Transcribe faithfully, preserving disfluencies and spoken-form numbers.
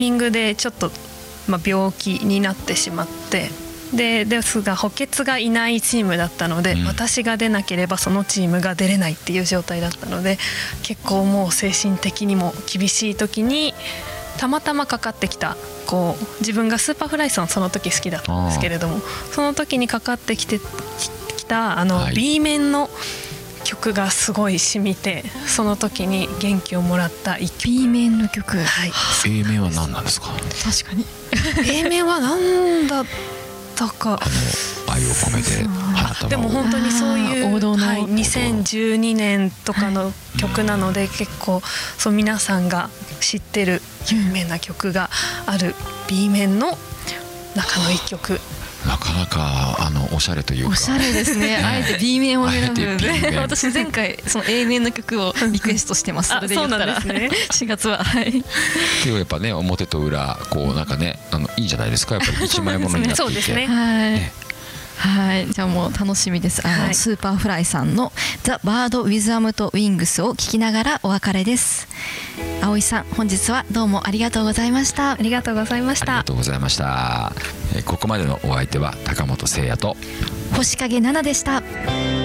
ミングでちょっと、まあ、病気になってしまって、でですが補欠がいないチームだったので、うん、私が出なければそのチームが出れないっていう状態だったので、結構もう精神的にも厳しい時にたまたまかかってきた、こう自分がスーパーフライさんその時好きだったんですけれども、その時にかかってきてきたあの、はい、B 面の曲がすごい染みて、その時に元気をもらった一曲。 B 面の曲、 はい、 A 面は何なんですか？ 確かに A 面は何だったか、 あの愛を込めて花束を。 でも本当にそういう王道の、 はい、にせんじゅうにねんとかの曲なので、はい、結構そう皆さんが知ってる有名な曲がある B 面の中の一曲。 なかなかあのおしゃれというか、 おしゃれですね。あえて B 面を選ぶので、 私前回その A 面の曲をリクエストしてます。それで言ったら、ね、しがつは、はい。 でもやっぱね、表と裏こうなんかね、あのいいんじゃないですか。やっぱり一枚ものになっていて、 そうですね。 はい。 ね、 はい、じゃあもう楽しみです。あの、はい、スーパーフライさんのザ・バード・ウィズ・アムとウィングスを聞きながらお別れです。葵さん、本日はどうもありがとうございました。 ありがとうございました。 ありがとうございました。えー、ここまでのお相手は高本誠也と星影奈々でした。